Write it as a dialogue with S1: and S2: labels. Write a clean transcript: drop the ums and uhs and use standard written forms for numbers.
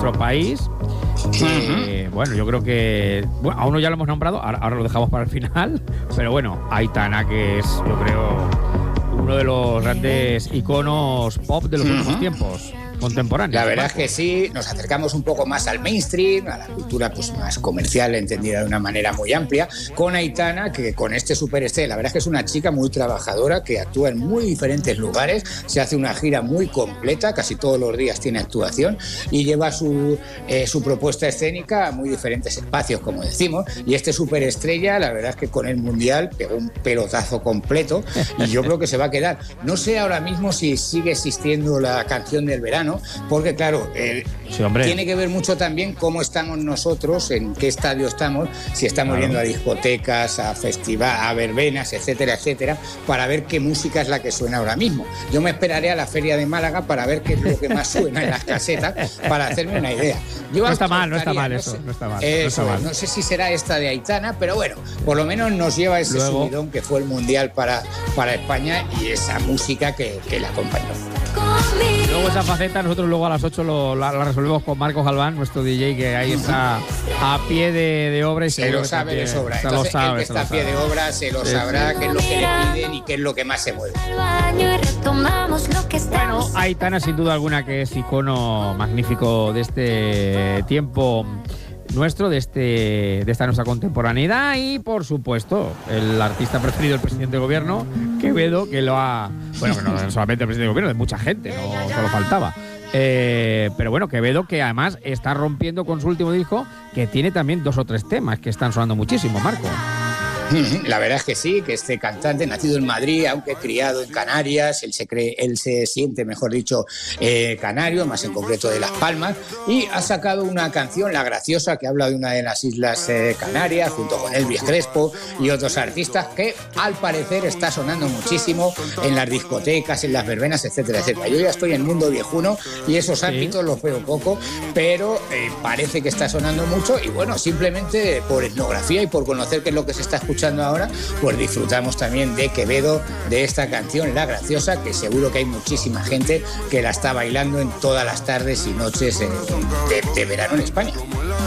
S1: nuestro país. Bueno, yo creo que... Bueno, a uno ya lo hemos nombrado, ahora lo dejamos para el final, pero bueno, Aitana, que es, yo creo, uno de los grandes iconos pop de los últimos tiempos contemporáneos.
S2: La verdad es que sí, nos acercamos un poco más al mainstream, a la cultura pues más comercial, entendida de una manera muy amplia, con Aitana, que con este superestrella, la verdad es que es una chica muy trabajadora, que actúa en muy diferentes lugares, se hace una gira muy completa, casi todos los días tiene actuación, y lleva su propuesta escénica a muy diferentes espacios, como decimos, y este superestrella, la verdad es que con el Mundial pegó un pelotazo completo, y yo creo que se va a quedar. No sé ahora mismo si sigue existiendo la canción del verano, porque claro,
S1: sí,
S2: tiene que ver mucho también cómo estamos nosotros, en qué estadio estamos, si estamos yendo a discotecas, a festivales, a verbenas, etcétera, etcétera, para ver qué música es la que suena ahora mismo. Yo me esperaré a la Feria de Málaga para ver qué es lo que más suena en las casetas, para hacerme una idea.
S1: No está mal eso.
S2: No sé si será esta de Aitana, pero bueno, por lo menos nos lleva ese subidón que fue el Mundial para España y esa música que la acompañó.
S1: Luego esa faceta nosotros luego a las 8 la resolvemos con Marcos Galván, nuestro DJ, que ahí está a pie de obra y
S2: se lo sabe de sobra. Entonces el que está a pie de obra se lo sabrá, qué es lo que le piden y qué es lo que más se mueve.
S1: Bueno, Aitana sin duda alguna que es icono magnífico de este tiempo nuestro, de esta nuestra contemporaneidad, y por supuesto el artista preferido del presidente de gobierno, Quevedo, que lo ha... Bueno, que no solamente el presidente de gobierno, de mucha gente, no solo faltaba. Pero bueno, Quevedo, que además está rompiendo con su último disco, que tiene también 2 o 3 temas que están sonando muchísimo, Marco.
S2: La verdad es que sí, que este cantante, nacido en Madrid, aunque criado en Canarias, él se siente, mejor dicho, canario, más en concreto de Las Palmas, y ha sacado una canción, La Graciosa, que habla de una de las islas Canarias, junto con Elvis Crespo y otros artistas, que al parecer está sonando muchísimo en las discotecas, en las verbenas, etcétera, etcétera. Yo ya estoy en el mundo viejuno y esos ámbitos los veo poco, pero parece que está sonando mucho, y bueno, simplemente por etnografía y por conocer qué es lo que se está escuchando ahora, pues disfrutamos también de Quevedo, de esta canción La Graciosa, que seguro que hay muchísima gente que la está bailando en todas las tardes y noches de verano en España.